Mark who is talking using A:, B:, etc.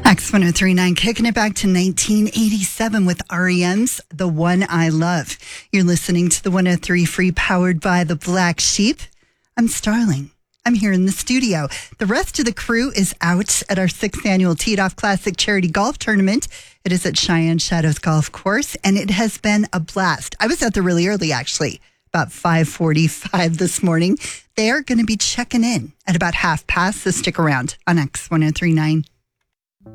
A: X1039, kicking it back to 1987 with REM's The One I Love. You're listening to the 103 Free, powered by the Black Sheep. I'm Starling. I'm here in the studio. The rest of the crew is out at our 6th annual Tee It Off Classic Charity Golf Tournament. It is at Cheyenne Shadows Golf Course, and it has been a blast. I was out there really early, actually, about 5:45 this morning. They are going to be checking in at about 5:30, so stick around on X1039.